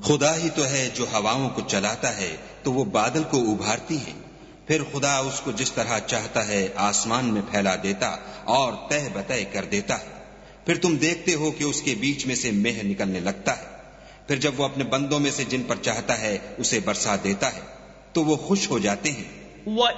खुदा ही तो है जो हवाओं को चलाता है तो वो बादल को उभारती है, फिर खुदा उसको जिस तरह चाहता है आसमान में फैला देता और तह बतह कर देता है। फिर तुम देखते हो कि उसके बीच में से मेह निकलने लगता है। फिर जब वो अपने बंदों में से जिन पर चाहता है उसे बरसा देता है तो वो खुश हो जाते हैं।